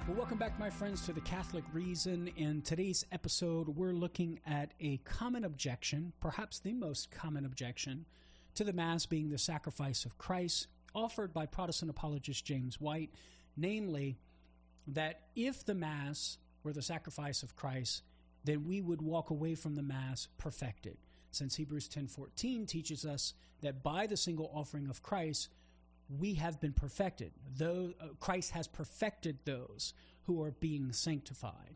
Well, welcome back, my friends, to The Catholic Reason. In today's episode, we're looking at a common objection, perhaps the most common objection, to the Mass being the sacrifice of Christ, offered by Protestant apologist James White, namely, that if the Mass were the sacrifice of Christ, then we would walk away from the Mass perfected, since Hebrews 10:14 teaches us that by the single offering of Christ, we have been perfected. Though Christ has perfected those who are being sanctified.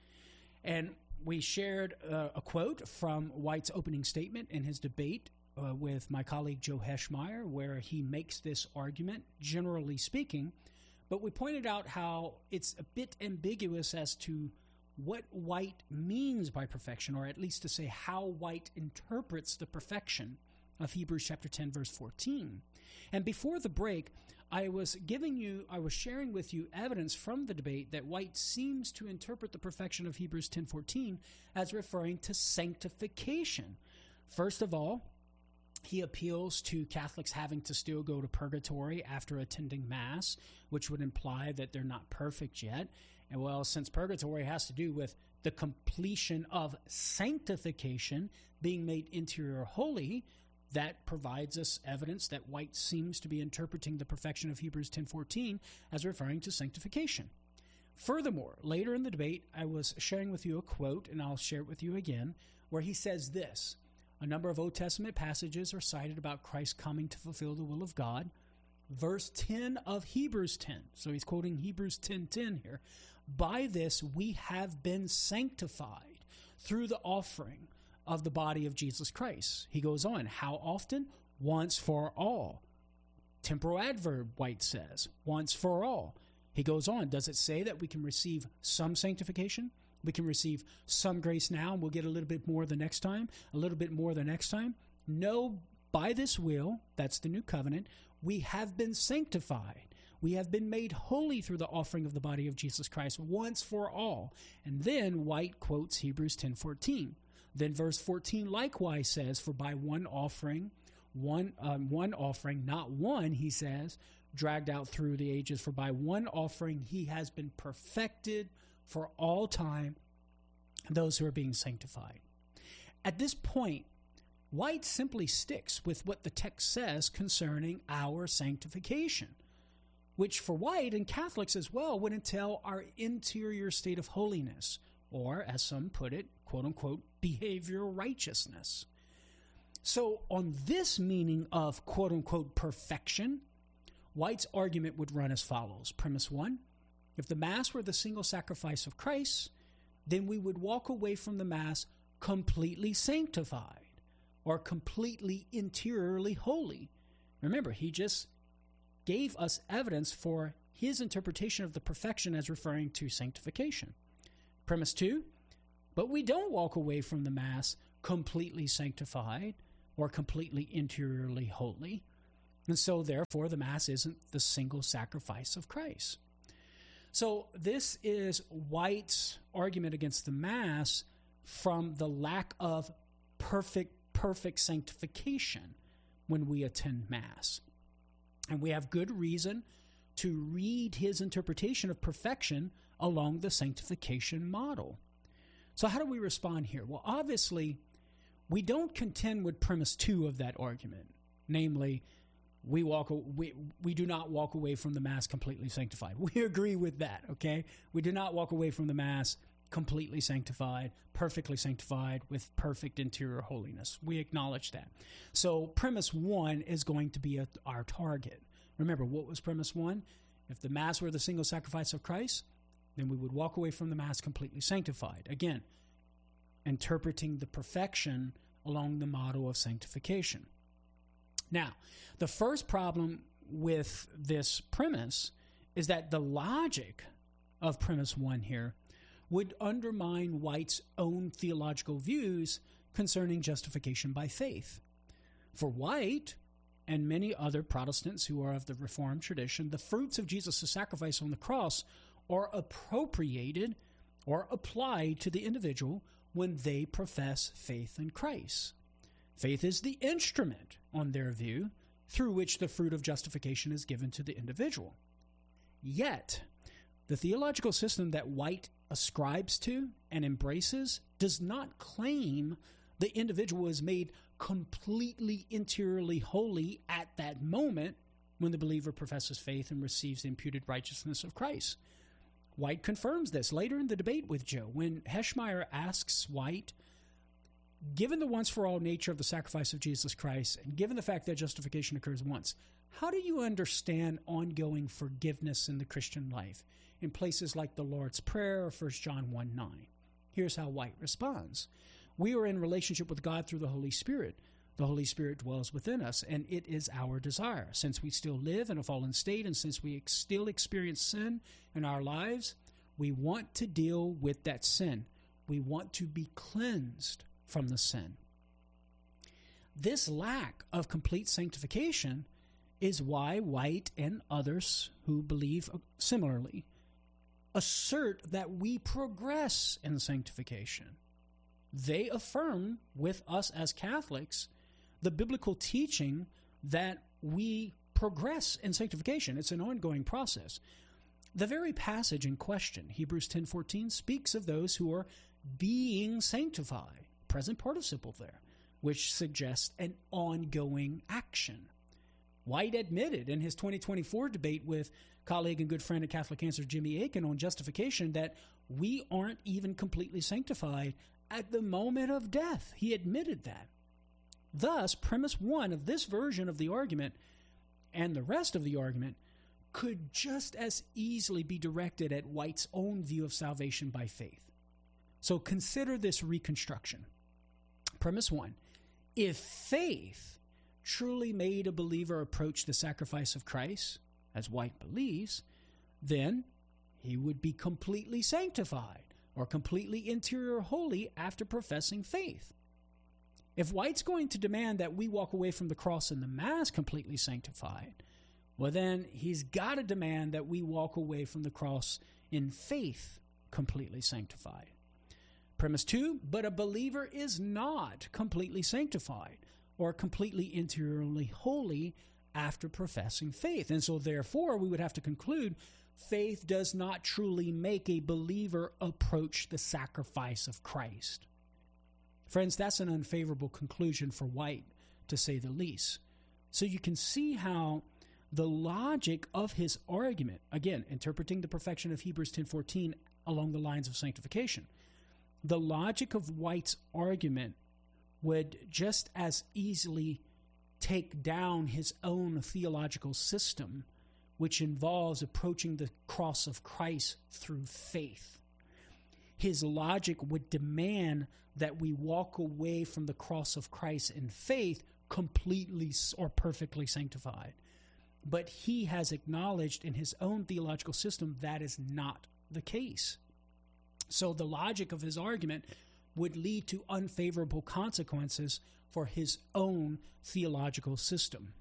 And we shared a quote from White's opening statement in his debate with my colleague Joe Heschmeyer, where he makes this argument, generally speaking, but we pointed out how it's a bit ambiguous as to what White means by perfection, or at least to say how White interprets the perfection of Hebrews chapter 10, verse 14. And before the break, I was sharing with you evidence from the debate that White seems to interpret the perfection of Hebrews 10:14 as referring to sanctification. First of all, he appeals to Catholics having to still go to purgatory after attending Mass, which would imply that they're not perfect yet. And well, since purgatory has to do with the completion of sanctification, being made interior holy, that provides us evidence that White seems to be interpreting the perfection of Hebrews 10:14 as referring to sanctification. Furthermore, later in the debate, I was sharing with you a quote, and I'll share it with you again, where he says this: a number of Old Testament passages are cited about Christ coming to fulfill the will of God. Verse 10 of Hebrews 10, so he's quoting Hebrews 10:10 here. By this we have been sanctified through the offering of the body of Jesus Christ. He goes on, how often? Once for all. Temporal adverb, White says, once for all. He goes on, does it say that we can receive some sanctification? We can receive some grace now, and we'll get a little bit more the next time, a little bit more the next time? No, by this will, that's the new covenant, we have been sanctified. We have been made holy through the offering of the body of Jesus Christ once for all. And then White quotes Hebrews 10:14. Then verse 14 likewise says, for by one offering, not one, he says, dragged out through the ages, for by one offering he has been perfected for all time those who are being sanctified. At this point, White simply sticks with what the text says concerning our sanctification, which for White and Catholics as well would entail our interior state of holiness, or as some put it, quote-unquote, behavioral righteousness. So on this meaning of quote-unquote perfection, White's argument would run as follows. Premise 1, if the Mass were the single sacrifice of Christ, then we would walk away from the Mass completely sanctified or completely interiorly holy. Remember, he just gave us evidence for his interpretation of the perfection as referring to sanctification. Premise 2, but we don't walk away from the Mass completely sanctified or completely interiorly holy, and so therefore the Mass isn't the single sacrifice of Christ. So this is White's argument against the Mass from the lack of perfect sanctification when we attend Mass. And we have good reason to read his interpretation of perfection along the sanctification model. So how do we respond here? Well, obviously, we don't contend with premise 2 of that argument, namely, we do not walk away from the Mass completely sanctified. We agree with that, okay? We do not walk away from the Mass completely sanctified, perfectly sanctified, with perfect interior holiness. We acknowledge that. So premise 1 is going to be our target. Remember, what was premise 1? If the Mass were the single sacrifice of Christ, then we would walk away from the Mass completely sanctified. Again, interpreting the perfection along the model of sanctification. Now, the first problem with this premise is that the logic of premise 1 here would undermine White's own theological views concerning justification by faith. For White, and many other Protestants who are of the Reformed tradition, the fruits of Jesus' sacrifice on the cross are appropriated or applied to the individual when they profess faith in Christ. Faith is the instrument, on their view, through which the fruit of justification is given to the individual. Yet, The theological system that White ascribes to and embraces does not claim the individual is made completely interiorly holy at that moment when the believer professes faith and receives the imputed righteousness of Christ. White confirms this later in the debate with Joe when Heschmeyer asks White, given the once-for-all nature of the sacrifice of Jesus Christ and given the fact that justification occurs once, how do you understand ongoing forgiveness in the Christian life in places like the Lord's Prayer or 1 John 1:9? Here's how White responds. We are in relationship with God through the Holy Spirit. The Holy Spirit dwells within us, and it is our desire. Since we still live in a fallen state and since we still experience sin in our lives, we want to deal with that sin. We want to be cleansed from the sin. This lack of complete sanctification is why White and others who believe similarly assert that we progress in sanctification. They affirm with us as Catholics the biblical teaching that we progress in sanctification. It's an ongoing process. The very passage in question, Hebrews 10:14, speaks of those who are being sanctified, present participle there, which suggests an ongoing action. White admitted in his 2024 debate with colleague and good friend at Catholic Answer Jimmy Akin on justification that we aren't even completely sanctified at the moment of death. He admitted that. Thus, premise one of this version of the argument and the rest of the argument could just as easily be directed at White's own view of salvation by faith. So consider this reconstruction. Premise one, if faith truly made a believer approach the sacrifice of Christ, as White believes, then he would be completely sanctified or completely interior holy after professing faith. If White's going to demand that we walk away from the cross and the Mass completely sanctified, well then he's got to demand that we walk away from the cross in faith completely sanctified. Premise two, but a believer is not completely sanctified or completely interiorly holy after professing faith. And so therefore we would have to conclude faith does not truly make a believer approach the sacrifice of Christ. Friends, that's an unfavorable conclusion for White, to say the least. So you can see how the logic of his argument, again, interpreting the perfection of Hebrews 10:14 along the lines of sanctification, the logic of White's argument would just as easily take down his own theological system, which involves approaching the cross of Christ through faith. His logic would demand that we walk away from the cross of Christ in faith completely or perfectly sanctified. But he has acknowledged in his own theological system that is not the case. So the logic of his argument would lead to unfavorable consequences for his own theological system.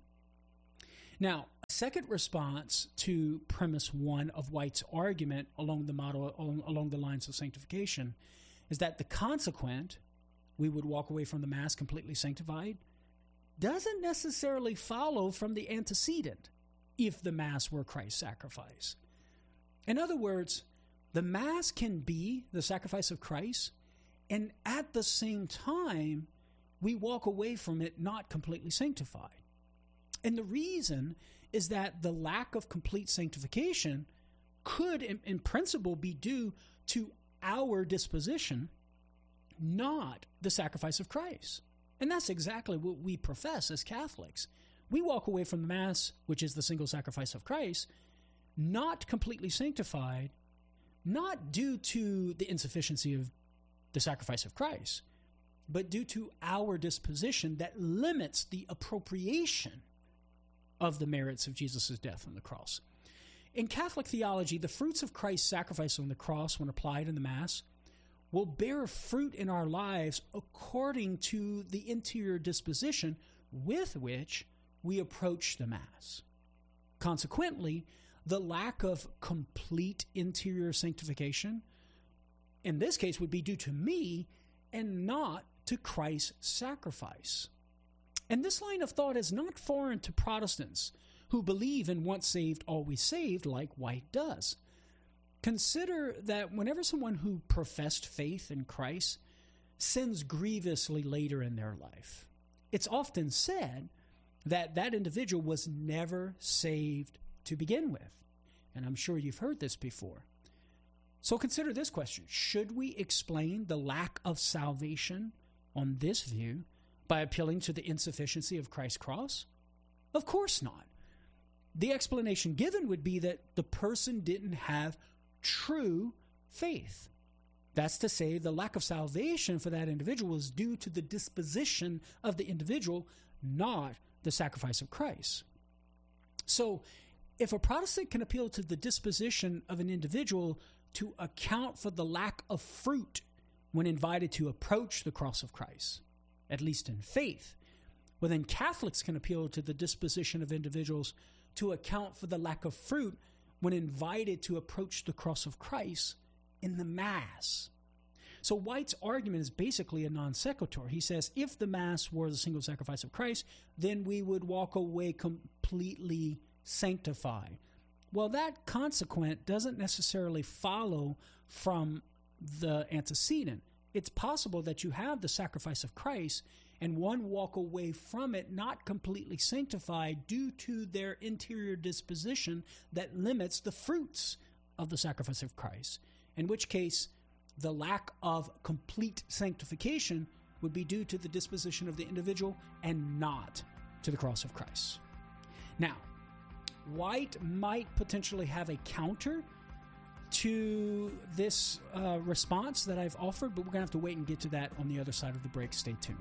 Now, a second response to premise one of White's argument along the lines of sanctification is that the consequent, we would walk away from the Mass completely sanctified, doesn't necessarily follow from the antecedent if the Mass were Christ's sacrifice. In other words, the Mass can be the sacrifice of Christ, and at the same time, we walk away from it not completely sanctified. And the reason is that the lack of complete sanctification could, in principle, be due to our disposition, not the sacrifice of Christ. And that's exactly what we profess as Catholics. We walk away from the Mass, which is the single sacrifice of Christ, not completely sanctified, not due to the insufficiency of the sacrifice of Christ, but due to our disposition that limits the appropriation of the merits of Jesus' death on the cross. In Catholic theology, the fruits of Christ's sacrifice on the cross, when applied in the Mass, will bear fruit in our lives according to the interior disposition with which we approach the Mass. Consequently, the lack of complete interior sanctification, in this case, would be due to me and not to Christ's sacrifice. And this line of thought is not foreign to Protestants who believe in once saved, always saved, like White does. Consider that whenever someone who professed faith in Christ sins grievously later in their life, it's often said that that individual was never saved to begin with. And I'm sure you've heard this before. So consider this question. Should we explain the lack of salvation on this view by appealing to the insufficiency of Christ's cross? Of course not. The explanation given would be that the person didn't have true faith. That's to say, the lack of salvation for that individual is due to the disposition of the individual, not the sacrifice of Christ. So, if a Protestant can appeal to the disposition of an individual to account for the lack of fruit when invited to approach the cross of Christ, at least in faith, well, then Catholics can appeal to the disposition of individuals to account for the lack of fruit when invited to approach the cross of Christ in the Mass. So White's argument is basically a non sequitur. He says, if the Mass were the single sacrifice of Christ, then we would walk away completely sanctified. Well, that consequent doesn't necessarily follow from the antecedent. It's possible that you have the sacrifice of Christ and one walk away from it not completely sanctified due to their interior disposition that limits the fruits of the sacrifice of Christ, in which case the lack of complete sanctification would be due to the disposition of the individual and not to the cross of Christ. Now, White might potentially have a counter to this response that I've offered, but we're going to have to wait and get to that on the other side of the break. Stay tuned.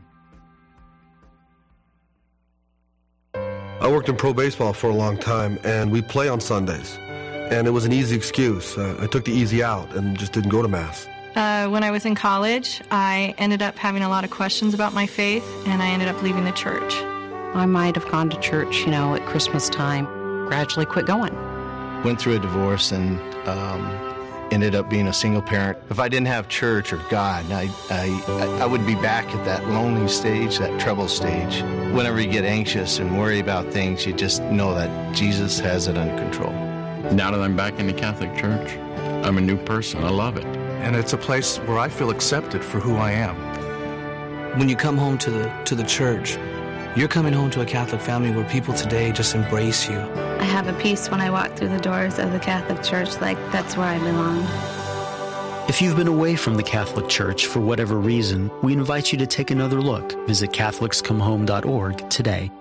I worked in pro baseball for a long time, and we play on Sundays. And it was an easy excuse. I took the easy out and just didn't go to Mass. When I was in college, I ended up having a lot of questions about my faith, and I ended up leaving the church. I might have gone to church, at Christmas time. Gradually quit going. Went through a divorce and ended up being a single parent. If I didn't have church or God, I would be back at that lonely stage, that trouble stage. Whenever you get anxious and worry about things, you just know that Jesus has it under control. Now that I'm back in the Catholic Church, I'm a new person. I love it. And it's a place where I feel accepted for who I am. When you come home to the church, you're coming home to a Catholic family where people today just embrace you. I have a peace when I walk through the doors of the Catholic Church, like that's where I belong. If you've been away from the Catholic Church for whatever reason, we invite you to take another look. Visit CatholicsComeHome.org today.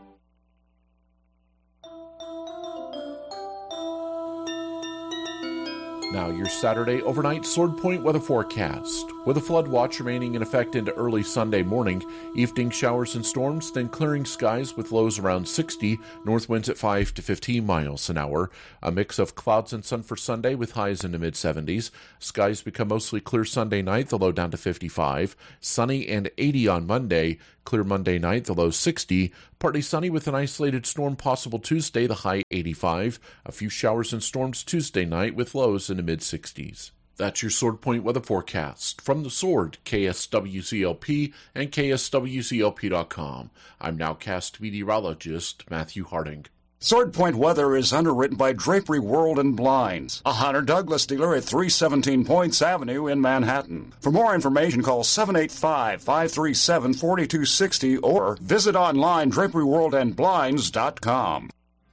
Now your Saturday overnight Sword Point weather forecast. With a flood watch remaining in effect into early Sunday morning, evening showers and storms, then clearing skies with lows around 60, north winds at 5 to 15 miles an hour. A mix of clouds and sun for Sunday with highs in the mid-70s. Skies become mostly clear Sunday night, the low down to 55. Sunny and 80 on Monday. Clear Monday night, the low 60. Partly sunny with an isolated storm possible Tuesday, the high 85. A few showers and storms Tuesday night with lows in the mid-60s. That's your Sword Point weather forecast. From the Sword, KSWCLP and KSWCLP.com. I'm nowcast meteorologist Matthew Harding. Sword Point weather is underwritten by Drapery World and Blinds, a Hunter Douglas dealer at 317 Points Avenue in Manhattan. For more information, call 785-537-4260 or visit online DraperyWorldandBlinds.com.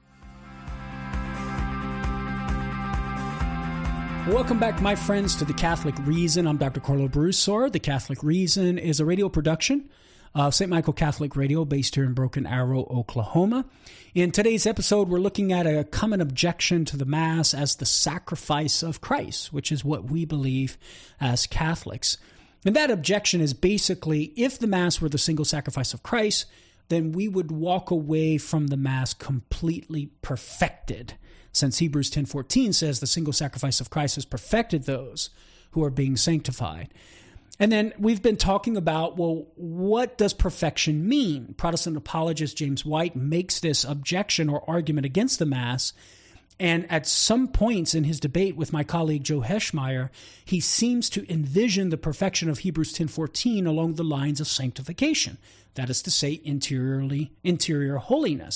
Welcome back, my friends, to The Catholic Reason. I'm Dr. Carlo Broussard. The Catholic Reason is a radio production of St. Michael Catholic Radio based here in Broken Arrow, Oklahoma. In today's episode, we're looking at a common objection to the Mass as the sacrifice of Christ, which is what we believe as Catholics. And that objection is basically, if the Mass were the single sacrifice of Christ, then we would walk away from the Mass completely perfected, since Hebrews 10:14 says the single sacrifice of Christ has perfected those who are being sanctified. And then we've been talking about, well, what does perfection mean? Protestant apologist James White makes this objection or argument against the Mass, and at some points in his debate with my colleague Joe Heschmeyer, he seems to envision the perfection of Hebrews 10:14 along the lines of sanctification. That is to say, interior holiness.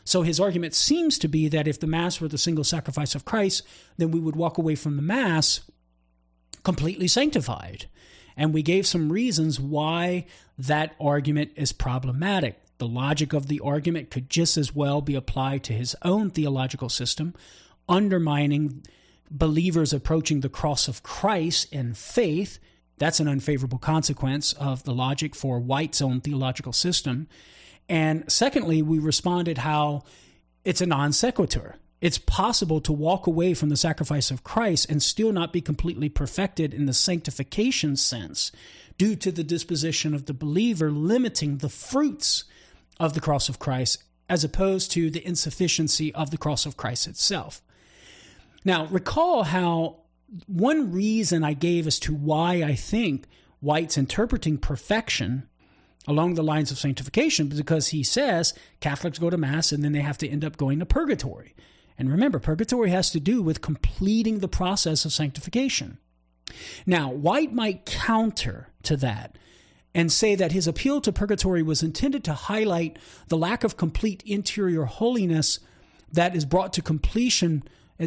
So his argument seems to be that if the Mass were the single sacrifice of Christ, then we would walk away from the Mass completely sanctified. And we gave some reasons why that argument is problematic. The logic of the argument could just as well be applied to his own theological system, undermining believers approaching the cross of Christ in faith. That's an unfavorable consequence of the logic for White's own theological system. And secondly, we responded how it's a non sequitur. It's possible to walk away from the sacrifice of Christ and still not be completely perfected in the sanctification sense due to the disposition of the believer limiting the fruits of the cross of Christ as opposed to the insufficiency of the cross of Christ itself. Now, recall how one reason I gave as to why I think White's interpreting perfection along the lines of sanctification is because he says Catholics go to Mass and then they have to end up going to purgatory. And remember, purgatory has to do with completing the process of sanctification. Now, White might counter to that and say that his appeal to purgatory was intended to highlight the lack of complete interior holiness that is brought to completion.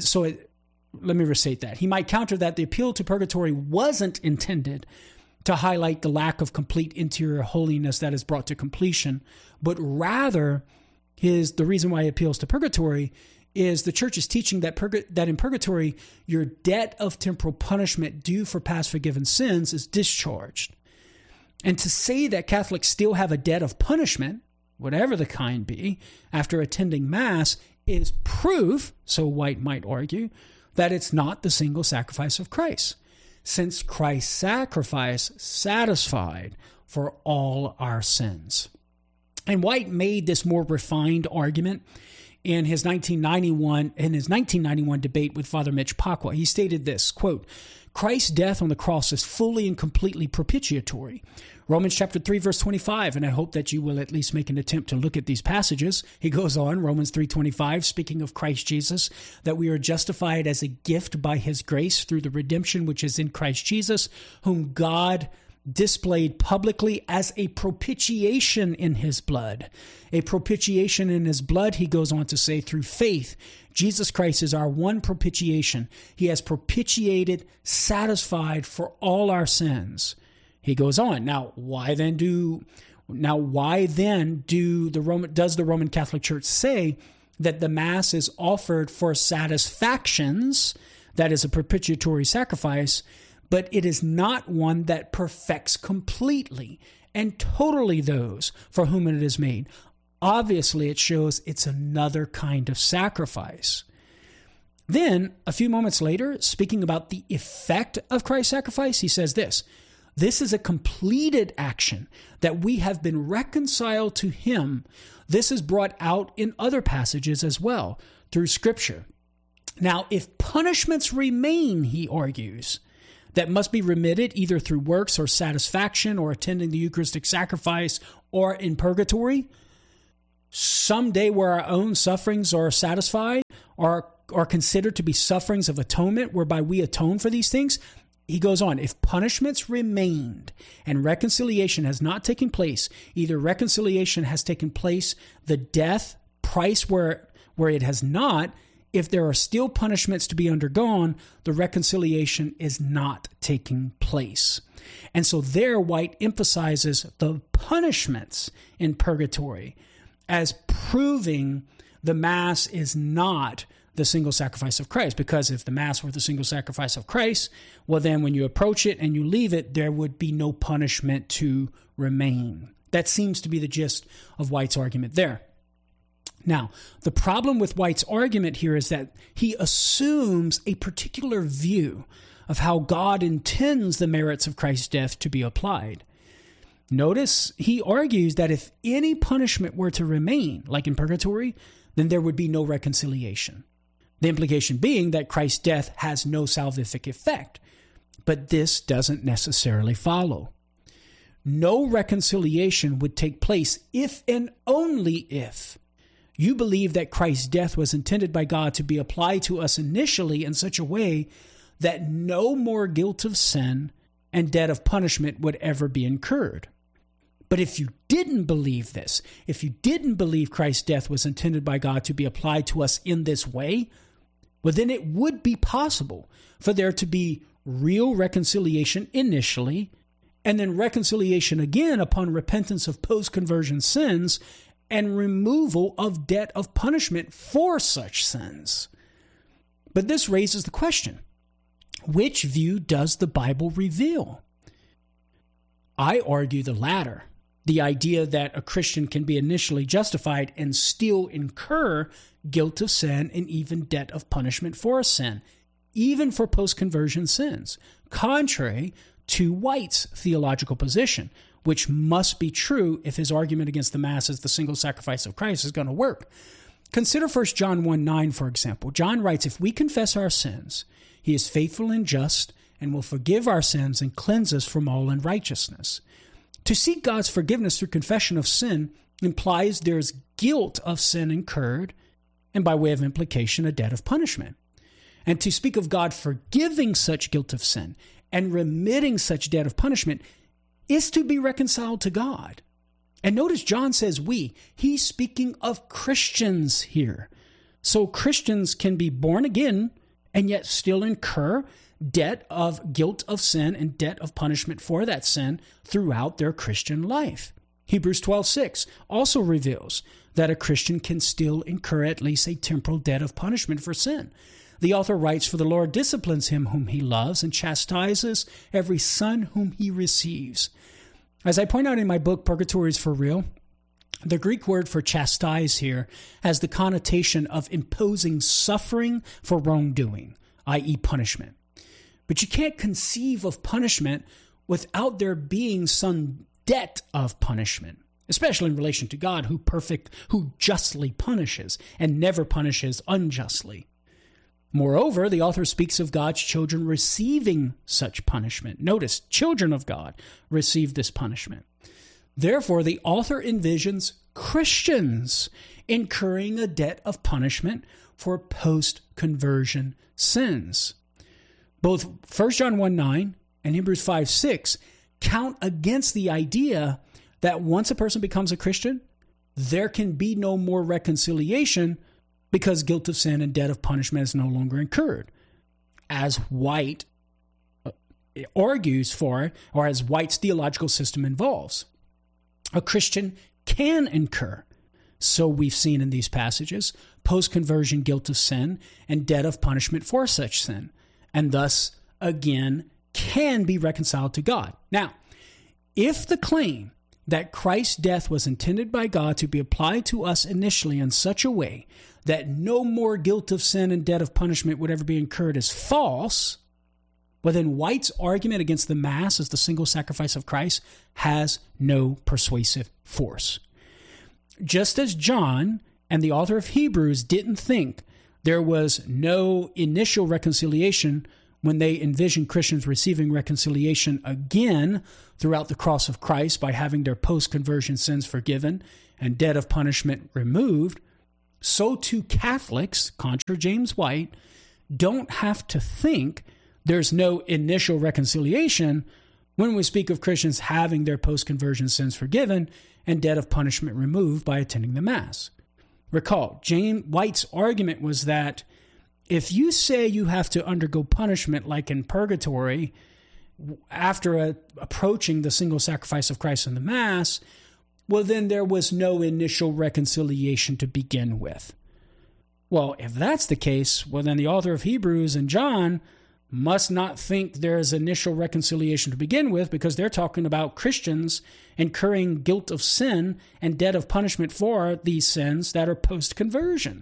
Let me restate that. He might counter that the appeal to purgatory wasn't intended to highlight the lack of complete interior holiness that is brought to completion, but rather the reason why he appeals to purgatory is the church is teaching that in purgatory, your debt of temporal punishment due for past forgiven sins is discharged. And to say that Catholics still have a debt of punishment, whatever the kind be, after attending Mass is proof, so White might argue, that it's not the single sacrifice of Christ, since Christ's sacrifice satisfied for all our sins. And White made this more refined argument in his 1991 debate with Father Mitch Pacwa. He stated this, quote, Christ's death on the cross is fully and completely propitiatory. Romans chapter 3, verse 25, and I hope that you will at least make an attempt to look at these passages. He goes on, Romans 3:25, speaking of Christ Jesus, that we are justified as a gift by his grace through the redemption which is in Christ Jesus, whom God displayed publicly as a propitiation in his blood. A propitiation in his blood, he goes on to say, through faith. Jesus Christ is our one propitiation. He has propitiated, satisfied for all our sins. He goes on. Now, why then does the Roman Catholic Church say that the Mass is offered for satisfactions, that is a propitiatory sacrifice, but it is not one that perfects completely and totally those for whom it is made? Obviously, it shows it's another kind of sacrifice. Then, a few moments later, speaking about the effect of Christ's sacrifice, he says this is a completed action, that we have been reconciled to him. This is brought out in other passages as well through Scripture. Now, if punishments remain, he argues, that must be remitted either through works or satisfaction or attending the Eucharistic sacrifice or in purgatory, someday where our own sufferings are satisfied or are considered to be sufferings of atonement whereby we atone for these things. He goes on, if punishments remained and reconciliation has not taken place, either reconciliation has taken place, the death price where it has not, if there are still punishments to be undergone, the reconciliation is not taking place. And so there, White emphasizes the punishments in purgatory as proving the Mass is not the single sacrifice of Christ. Because if the Mass were the single sacrifice of Christ, well then when you approach it and you leave it, there would be no punishment to remain. That seems to be the gist of White's argument there. Now, the problem with White's argument here is that he assumes a particular view of how God intends the merits of Christ's death to be applied. Notice he argues that if any punishment were to remain, like in purgatory, then there would be no reconciliation. The implication being that Christ's death has no salvific effect. But this doesn't necessarily follow. No reconciliation would take place if and only if you believe that Christ's death was intended by God to be applied to us initially in such a way that no more guilt of sin and debt of punishment would ever be incurred. But if you didn't believe this, if you didn't believe Christ's death was intended by God to be applied to us in this way, well, then it would be possible for there to be real reconciliation initially, and then reconciliation again upon repentance of post-conversion sins and removal of debt of punishment for such sins. But this raises the question, which view does the Bible reveal? I argue the latter, the idea that a Christian can be initially justified and still incur guilt of sin and even debt of punishment for a sin, even for post-conversion sins, contrary to White's theological position, which must be true if his argument against the Mass as the single sacrifice of Christ is going to work. Consider 1 John 1:9, for example. John writes, "If we confess our sins, he is faithful and just and will forgive our sins and cleanse us from all unrighteousness." To seek God's forgiveness through confession of sin implies there's guilt of sin incurred, and by way of implication, a debt of punishment. And to speak of God forgiving such guilt of sin and remitting such debt of punishment is to be reconciled to God. And notice John says we. He's speaking of Christians here. So Christians can be born again and yet still incur debt of guilt of sin and debt of punishment for that sin throughout their Christian life. Hebrews 12:6 also reveals that a Christian can still incur at least a temporal debt of punishment for sin. The author writes, "For the Lord disciplines him whom he loves and chastises every son whom he receives." As I point out in my book, Purgatory is for Real, the Greek word for chastise here has the connotation of imposing suffering for wrongdoing, i.e. punishment. But you can't conceive of punishment without there being some debt of punishment, especially in relation to God, who justly punishes and never punishes unjustly. Moreover, the author speaks of God's children receiving such punishment. Notice, children of God receive this punishment. Therefore, the author envisions Christians incurring a debt of punishment for post-conversion sins. Both 1 John 1:9 and Hebrews 5:6 count against the idea that once a person becomes a Christian, there can be no more reconciliation because guilt of sin and debt of punishment is no longer incurred. As White argues for, or as White's theological system involves, a Christian can incur, so we've seen in these passages, post-conversion guilt of sin and debt of punishment for such sin, and thus, again, can be reconciled to God. Now, if the claim that Christ's death was intended by God to be applied to us initially in such a way that no more guilt of sin and debt of punishment would ever be incurred is false, well then White's argument against the Mass as the single sacrifice of Christ has no persuasive force. Just as John and the author of Hebrews didn't think there was no initial reconciliation when they envisioned Christians receiving reconciliation again throughout the cross of Christ by having their post-conversion sins forgiven and debt of punishment removed, so too Catholics, contra James White, don't have to think there's no initial reconciliation when we speak of Christians having their post-conversion sins forgiven and debt of punishment removed by attending the Mass. Recall, James White's argument was that if you say you have to undergo punishment like in purgatory after approaching the single sacrifice of Christ in the Mass, well, then there was no initial reconciliation to begin with. Well, if that's the case, well, then the author of Hebrews and John must not think there's initial reconciliation to begin with, because they're talking about Christians incurring guilt of sin and debt of punishment for these sins that are post-conversion.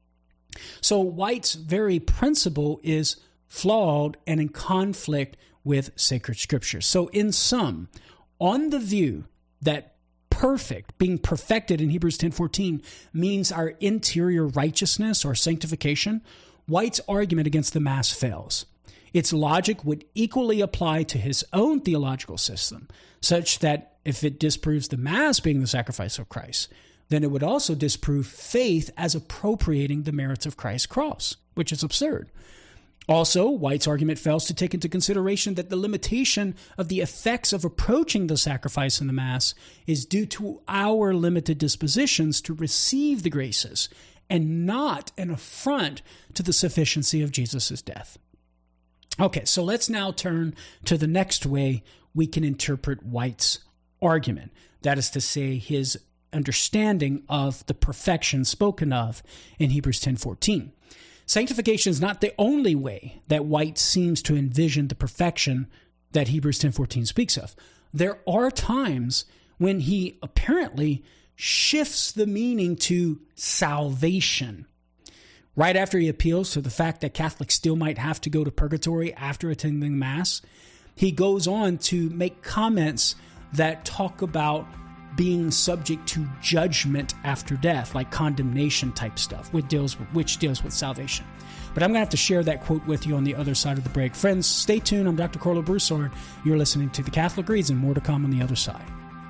So White's very principle is flawed and in conflict with sacred scripture. So in sum, on the view that being perfected in Hebrews 10:14 means our interior righteousness or sanctification, White's argument against the Mass fails. Its logic would equally apply to his own theological system, such that if it disproves the Mass being the sacrifice of Christ, then it would also disprove faith as appropriating the merits of Christ's cross, which is absurd. Also, White's argument fails to take into consideration that the limitation of the effects of approaching the sacrifice in the Mass is due to our limited dispositions to receive the graces and not an affront to the sufficiency of Jesus' death. Okay, so let's now turn to the next way we can interpret White's argument. That is to say, his understanding of the perfection spoken of in Hebrews 10:14. Sanctification is not the only way that White seems to envision the perfection that Hebrews 10:14 speaks of. There are times when he apparently shifts the meaning to salvation. Right after he appeals to the fact that Catholics still might have to go to purgatory after attending Mass, he goes on to make comments that talk about being subject to judgment after death, like condemnation type stuff, which deals with salvation. But I'm going to have to share that quote with you on the other side of the break. Friends, stay tuned. I'm Dr. Carlo Broussard. You're listening to The Catholic Reads, and more to come on the other side.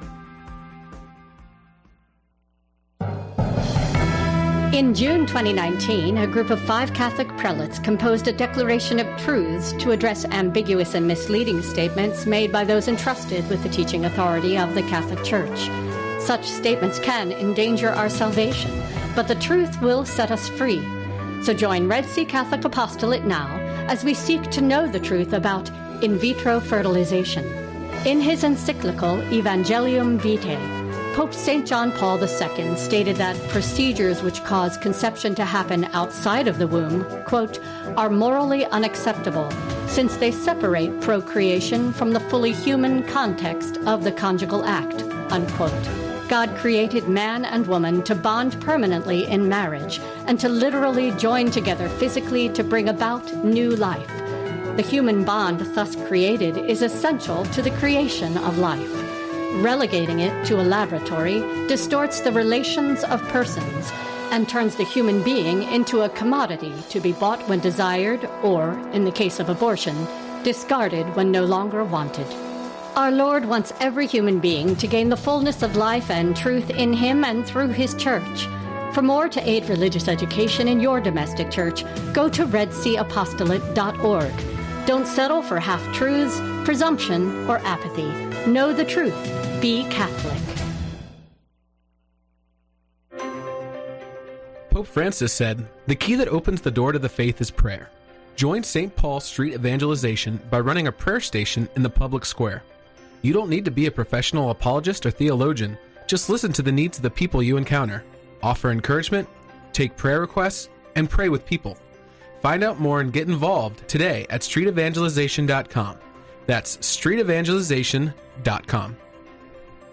In June 2019, a group of 5 Catholic prelates composed a declaration of truths to address ambiguous and misleading statements made by those entrusted with the teaching authority of the Catholic Church. Such statements can endanger our salvation, but the truth will set us free. So join Red Sea Catholic Apostolate now as we seek to know the truth about in vitro fertilization. In his encyclical Evangelium Vitae, Pope St. John Paul II stated that procedures which cause conception to happen outside of the womb, quote, are morally unacceptable since they separate procreation from the fully human context of the conjugal act, unquote. God created man and woman to bond permanently in marriage and to literally join together physically to bring about new life. The human bond thus created is essential to the creation of life. Relegating it to a laboratory distorts the relations of persons and turns the human being into a commodity to be bought when desired or, in the case of abortion, discarded when no longer wanted. Our Lord wants every human being to gain the fullness of life and truth in Him and through His Church. For more to aid religious education in your domestic church, go to redseaapostolate.org. Don't settle for half-truths, presumption, or apathy. Know the truth. Be Catholic. Pope Francis said, "The key that opens the door to the faith is prayer." Join St. Paul Street Evangelization by running a prayer station in the public square. You don't need to be a professional apologist or theologian. Just listen to the needs of the people you encounter. Offer encouragement, take prayer requests, and pray with people. Find out more and get involved today at streetevangelization.com. That's streetevangelization.com.